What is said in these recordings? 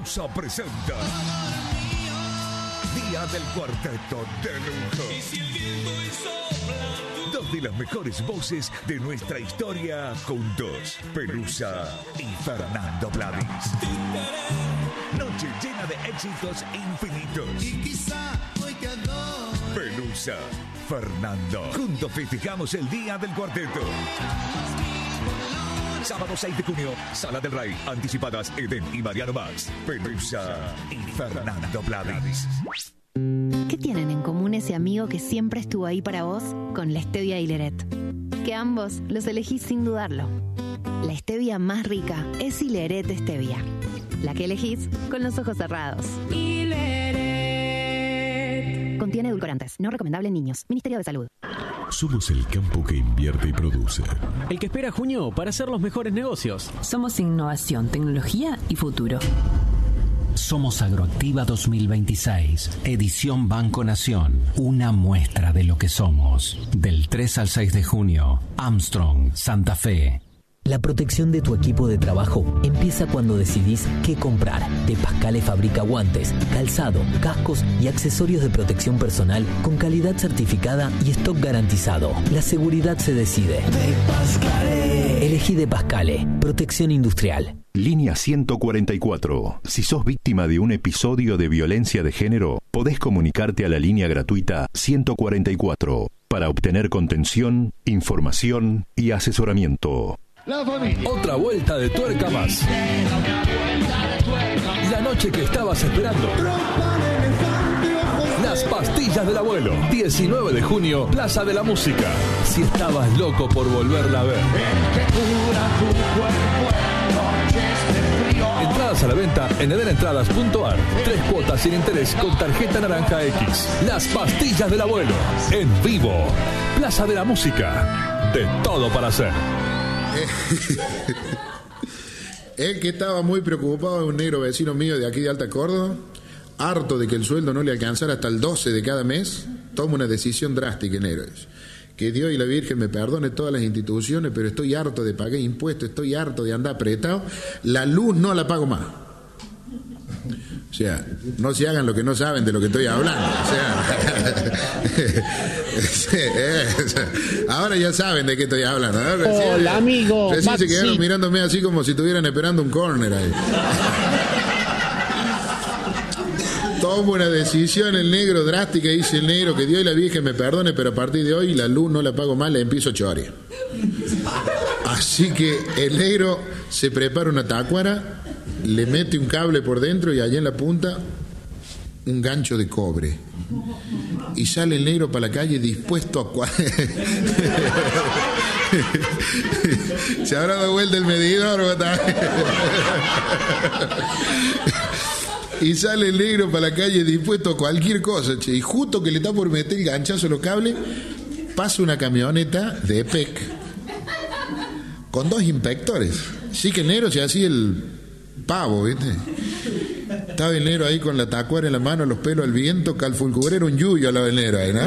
Pelusa presenta Día del Cuarteto de Lujo. Dos de las mejores voces de nuestra historia juntos, Pelusa y Fernando Blavis. Noche llena de éxitos infinitos. Y quizá hoy te adoro. Pelusa, Fernando. Juntos festejamos el Día del Cuarteto. Sábado 6 de junio, Sala del Rey. Anticipadas Eden y Mariano Max. Pelusa y Fernando Blavis. ¿Qué tienen en común ese amigo que siempre estuvo ahí para vos con la stevia y Leret? Que ambos los elegís sin dudarlo. La stevia más rica es Ileret Stevia. La que elegís con los ojos cerrados. Ileret. Contiene edulcorantes. No recomendable en niños. Ministerio de Salud. Somos el campo que invierte y produce. El que espera junio para hacer los mejores negocios. Somos innovación, tecnología y futuro. Somos Agroactiva 2026, edición Banco Nación. Una muestra de lo que somos. Del 3 al 6 de junio, Armstrong, Santa Fe. La protección de tu equipo de trabajo empieza cuando decidís qué comprar. De Pascale fabrica guantes, calzado, cascos y accesorios de protección personal con calidad certificada y stock garantizado. La seguridad se decide. De Pascale. Elegí De Pascale. Protección industrial. Línea 144. Si sos víctima de un episodio de violencia de género, podés comunicarte a la línea gratuita 144 para obtener contención, información y asesoramiento. Otra vuelta de tuerca más. La noche que estabas esperando. Las pastillas del abuelo. 19 de junio, Plaza de la Música. Si estabas loco por volverla a ver. Entradas a la venta en edenentradas.ar. 3 cuotas sin interés con tarjeta naranja X. Las pastillas del abuelo. En vivo. Plaza de la Música. De todo para hacer. El que estaba muy preocupado es un negro vecino mío de aquí de Alta Córdoba, harto de que el sueldo no le alcanzara hasta el 12 de cada mes, toma una decisión drástica, negro. Que Dios y la Virgen me perdone todas las instituciones, pero estoy harto de pagar impuestos, estoy harto de andar apretado, la luz no la pago más. O sea, no se hagan lo que no saben de lo que estoy hablando. O sea, ahora ya saben de qué estoy hablando, ¿no? Hola, amigo. Recién se quedaron mirándome así como si estuvieran esperando un córner ahí. Tomo una decisión el negro drástica, dice el negro, que Dios y la Virgen me perdone, pero a partir de hoy la luz no la pago más, la empiezo a chorear. Así que el negro se prepara una tacuara, le mete un cable por dentro y allá en la punta un gancho de cobre. Y sale el negro para la calle dispuesto a... ¿Se habrá dado vuelta el medidor? Y sale el negro para la calle dispuesto a cualquier cosa, che. Y justo que le está por meter el ganchazo a los cables, pasa una camioneta de EPEC con 2 inspectores. Sí que el negro se hacía el pavo, ¿viste? Estaba el negro ahí con la tacuara en la mano, los pelos al viento, calfulcurero, un yuyo al lado del negro ahí, ¿no?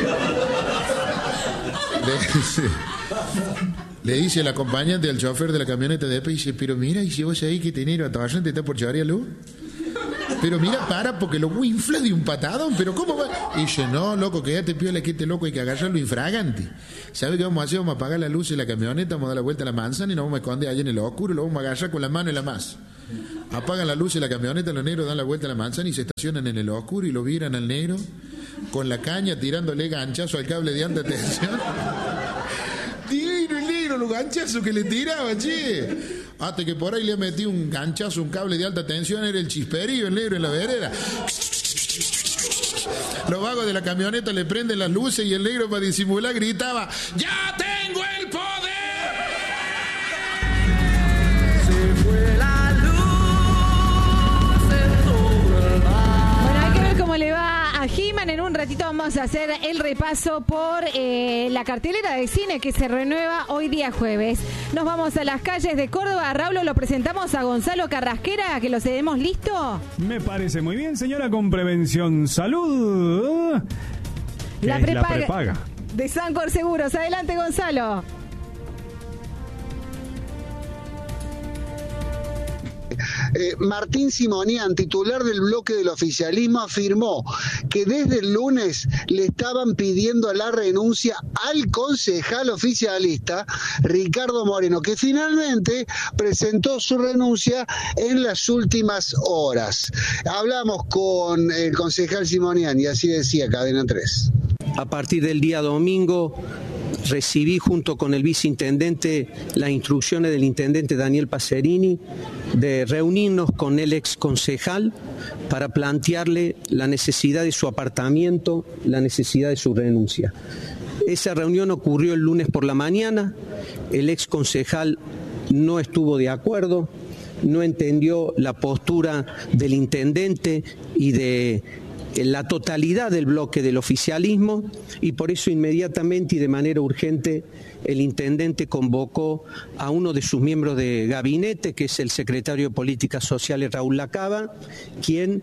Le dice el acompañante al chofer de la camioneta de EPEC, dice, pero mira, y si vos ahí que te negro a te está por llevar a luz. Pero mira, para, porque lo infla de un patadón, pero ¿cómo va? Y dice, no, loco, quédate piola, que este loco hay que agarrarlo infragante. ¿Sabe qué vamos a hacer? Vamos a apagar la luz de la camioneta, vamos a dar la vuelta a la manzana y nos vamos a esconder allá en el oscuro y lo vamos a agarrar con la mano en la masa. Apagan la luz de la camioneta, los negros dan la vuelta a la manzana y se estacionan en el oscuro y lo miran al negro con la caña tirándole ganchazo al cable de alta tensión. Divino el negro, los ganchazos que le tiraba, che. Hasta que por ahí le metí un ganchazo, un cable de alta tensión, era el chisperío, el negro en la vereda. Los vagos de la camioneta le prenden las luces y el negro para disimular gritaba, ¡ya tengo el poder! Se fue la luz en todo el mar. Bueno, hay que ver cómo le va a He-Man. En un ratito vamos a hacer el repaso por la cartelera de cine que se renueva hoy día jueves. Nos vamos a las calles de Córdoba. Raúl, lo presentamos a Gonzalo Carrasquera, que lo cedemos listo. Me parece muy bien, señora, con Prevención Salud. La prepaga de Sancor Seguros. Adelante, Gonzalo. Martín Simonian, titular del bloque del oficialismo, afirmó que desde el lunes le estaban pidiendo la renuncia al concejal oficialista Ricardo Moreno, que finalmente presentó su renuncia en las últimas horas. Hablamos con el concejal Simonian y así decía Cadena 3. A partir del día domingo recibí junto con el viceintendente las instrucciones del intendente Daniel Pacerini de reunirnos con el ex concejal para plantearle la necesidad de su apartamiento, la necesidad de su renuncia. Esa reunión ocurrió el lunes por la mañana, el ex concejal no estuvo de acuerdo, no entendió la postura del intendente y de la totalidad del bloque del oficialismo, y por eso inmediatamente y de manera urgente el intendente convocó a uno de sus miembros de gabinete, que es el secretario de Políticas Sociales Raúl Lacaba, quien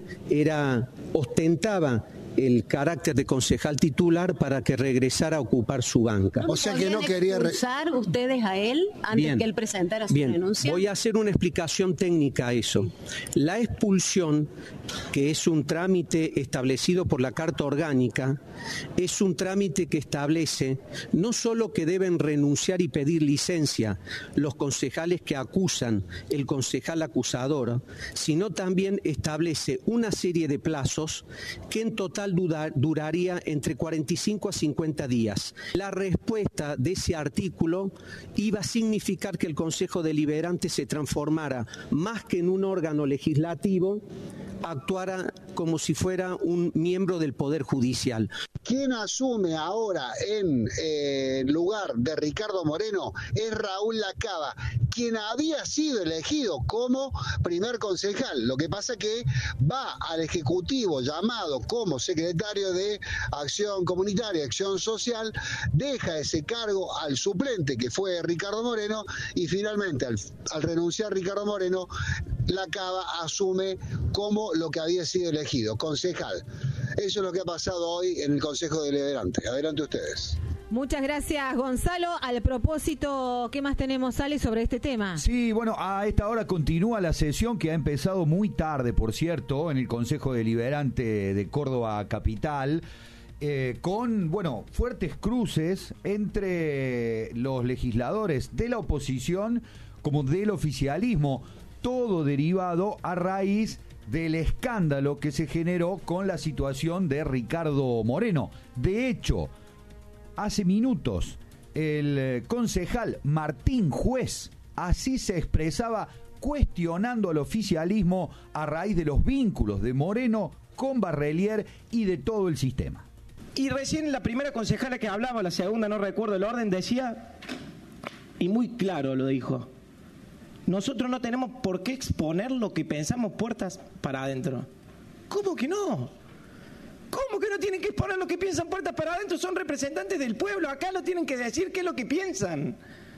ostentaba el carácter de concejal titular para que regresara a ocupar su banca. O sea que no quería expulsar ustedes a él antes que él presentara su renuncia. Voy a hacer una explicación técnica a eso. La expulsión, que es un trámite establecido por la Carta Orgánica, es un trámite que establece no solo que deben renunciar y pedir licencia los concejales que acusan, el concejal acusador, sino también establece una serie de plazos que en total duraría entre 45 a 50 días. La respuesta de ese artículo iba a significar que el Consejo Deliberante se transformara, más que en un órgano legislativo, actuara como si fuera un miembro del Poder Judicial. Quien asume ahora en lugar de Ricardo Moreno es Raúl Lacaba, quien había sido elegido como primer concejal. Lo que pasa que va al Ejecutivo llamado como secretario de Acción Comunitaria, Acción Social, deja ese cargo al suplente que fue Ricardo Moreno y finalmente al renunciar Ricardo Moreno, Lacaba asume como lo que había sido elegido, concejal. Eso es lo que ha pasado hoy en el Consejo Deliberante. Adelante ustedes. Muchas gracias, Gonzalo. Al propósito, ¿qué más tenemos, Ale, sobre este tema? Sí, bueno, a esta hora continúa la sesión que ha empezado muy tarde, por cierto, en el Consejo Deliberante de Córdoba Capital, con, bueno, fuertes cruces entre los legisladores de la oposición como del oficialismo, todo derivado a raíz del escándalo que se generó con la situación de Ricardo Moreno. De hecho, hace minutos el concejal Martín Juez así se expresaba cuestionando al oficialismo a raíz de los vínculos de Moreno con Barrelier y de todo el sistema. Y recién la primera concejala que hablaba, la segunda no recuerdo el orden, decía, y muy claro lo dijo, nosotros no tenemos por qué exponer lo que pensamos puertas para adentro. ¿Cómo que no? ¿Cómo que no tienen que exponer lo que piensan puertas para adentro? Son representantes del pueblo, acá lo tienen que decir qué es lo que piensan.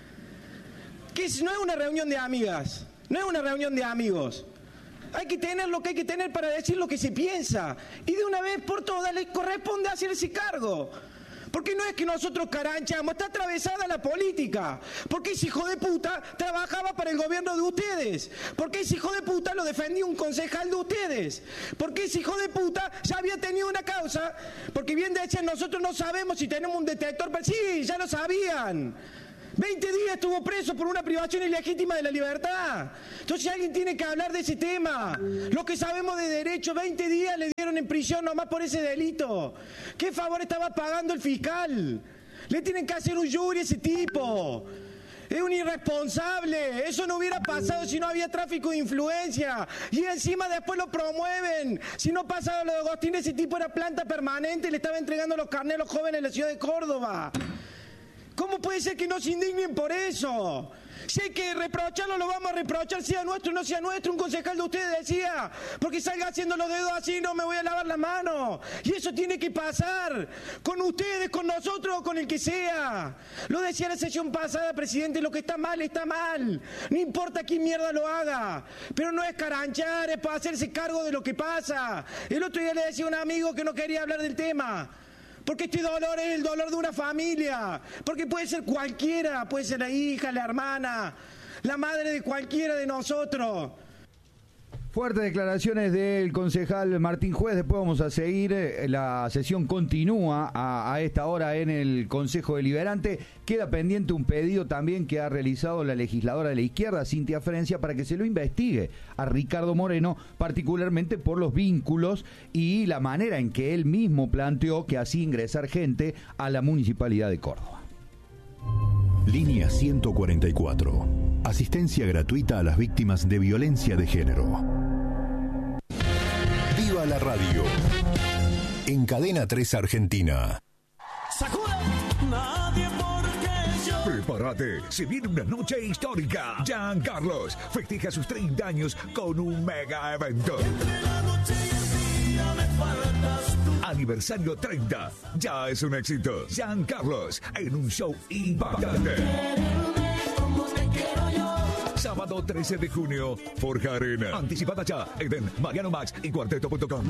No es una reunión de amigas, no es una reunión de amigos. Hay que tener lo que hay que tener para decir lo que se piensa. Y de una vez por todas les corresponde hacer ese cargo. Porque no es que nosotros caranchamos, está atravesada la política. Porque ese hijo de puta trabajaba para el gobierno de ustedes. Porque ese hijo de puta lo defendía un concejal de ustedes. Porque ese hijo de puta ya había tenido una causa. Porque bien decían, nosotros no sabemos si tenemos un detector. Sí, ya lo sabían. 20 días estuvo preso por una privación ilegítima de la libertad. Entonces alguien tiene que hablar de ese tema. Lo que sabemos de derecho, 20 días le dieron en prisión nomás por ese delito. ¿Qué favor estaba pagando el fiscal? Le tienen que hacer un jury a ese tipo. Es un irresponsable. Eso no hubiera pasado si no había tráfico de influencia. Y encima después lo promueven. Si no pasaba lo de Agostín, ese tipo era planta permanente y le estaba entregando los carnets a los jóvenes de la ciudad de Córdoba. ¿Cómo puede ser que no se indignen por eso? Si hay que reprocharlo, lo vamos a reprochar, sea nuestro o no sea nuestro. Un concejal de ustedes decía, porque salga haciendo los dedos así, no me voy a lavar las manos. Y eso tiene que pasar, con ustedes, con nosotros o con el que sea. Lo decía la sesión pasada, presidente, lo que está mal, está mal. No importa quién mierda lo haga. Pero no es caranchar, es para hacerse cargo de lo que pasa. El otro día le decía a un amigo que no quería hablar del tema. Porque este dolor es el dolor de una familia. Porque puede ser cualquiera, puede ser la hija, la hermana, la madre de cualquiera de nosotros. Fuertes declaraciones del concejal Martín Juez. Después vamos a seguir. La sesión continúa a esta hora en el Consejo Deliberante. Queda pendiente un pedido también que ha realizado la legisladora de la izquierda, Cintia Ferencia, para que se lo investigue a Ricardo Moreno, particularmente por los vínculos y la manera en que él mismo planteó que hacía ingresar gente a la Municipalidad de Córdoba. Línea 144. Asistencia gratuita a las víctimas de violencia de género. Viva la radio. En Cadena 3 Argentina. Prepárate, se viene una noche histórica. Jean Carlos festeja sus 30 años con un mega evento. Aniversario 30, ya es un éxito. Jean Carlos en un show impactante. Sábado 13 de junio, Forja Arena. Anticipada ya, Eden, Mariano Max y Cuarteto.com.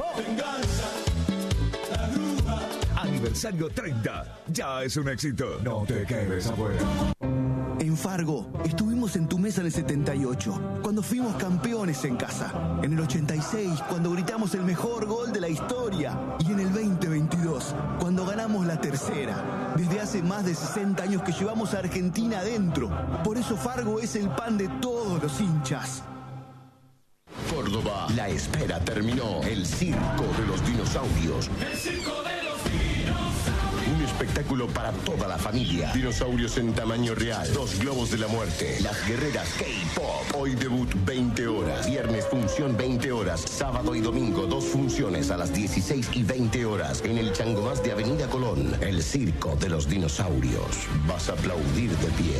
Aniversario 30, ya es un éxito. No te quedes afuera. En Fargo, estuvimos en tu mesa en el 78, cuando fuimos campeones en casa. En el 86, cuando gritamos el mejor gol de la historia. Y en el 2022, cuando ganamos la tercera. Desde hace más de 60 años que llevamos a Argentina adentro. Por eso Fargo es el pan de todos los hinchas. Córdoba, la espera terminó. El Circo de los Dinosaurios. El Circo de los Dinosaurios. Un espectáculo para toda la familia. Dinosaurios en tamaño real. 2 globos de la muerte. Las guerreras K-Pop. Hoy debut 20 horas. Viernes función 20 horas. Sábado y domingo 2 funciones a las 16 y 20 horas. En el Changomás de Avenida Colón. El Circo de los Dinosaurios. Vas a aplaudir de pie.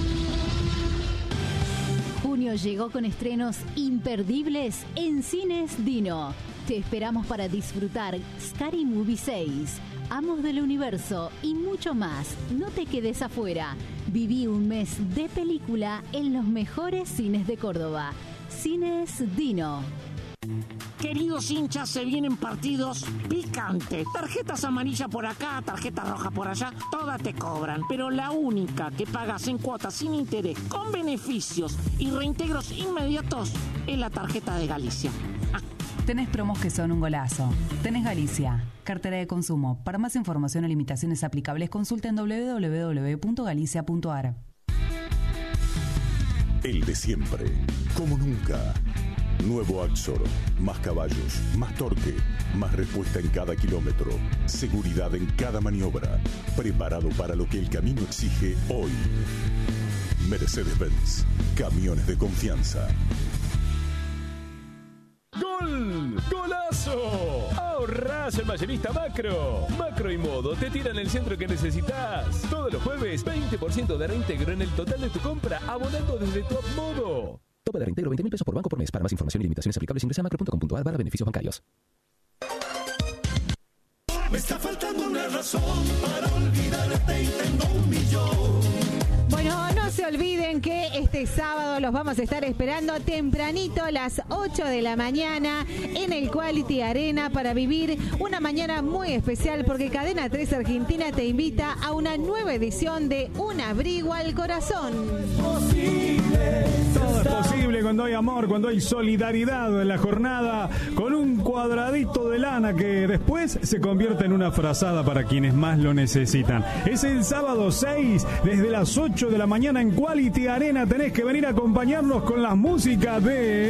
Junio llegó con estrenos imperdibles en Cines Dino. Te esperamos para disfrutar Scary Movie 6, Amos del Universo y mucho más. No te quedes afuera. Viví un mes de película en los mejores cines de Córdoba. Cines Dino. Queridos hinchas, se vienen partidos picantes. Tarjetas amarillas por acá, tarjeta roja por allá, todas te cobran. Pero la única que pagas en cuotas sin interés, con beneficios y reintegros inmediatos, es la tarjeta de Galicia. Tenés promos que son un golazo. Tenés Galicia, cartera de consumo. Para más información o limitaciones aplicables, consulta en www.galicia.ar. El de siempre, como nunca. Nuevo Axor, más caballos, más torque, más respuesta en cada kilómetro, seguridad en cada maniobra, preparado para lo que el camino exige hoy. Mercedes-Benz, camiones de confianza. ¡Gol! ¡Golazo! ¡Ahorrás en Mayorista Macro! Macro y Modo te tiran el centro que necesitas. Todos los jueves, 20% de reintegro en el total de tu compra, abonando desde Top Modo. Tope de reintegro 20.000 pesos por banco por mes. Para más información y limitaciones aplicables ingresa a macro.com.ar/beneficios bancarios. Me está faltando una razón para olvidarte y tengo 1.000.000. Bueno, no se olviden que este sábado los vamos a estar esperando tempranito a las 8 de la mañana en el Quality Arena para vivir una mañana muy especial porque Cadena 3 Argentina te invita a una nueva edición de Un Abrigo al Corazón. Todo es posible cuando hay amor, cuando hay solidaridad en la jornada, con un cuadradito de lana que después se convierte en una frazada para quienes más lo necesitan. Es el sábado 6, desde las 8 de la mañana en Quality Arena. Tenés que venir a acompañarnos con la música de...